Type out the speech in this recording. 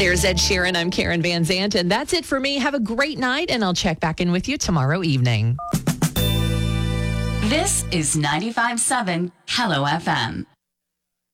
There's Ed Sheeran. I'm Karen Van Zant, and that's it for me. Have a great night, and I'll check back in with you tomorrow evening. This is 95.7 Hello FM.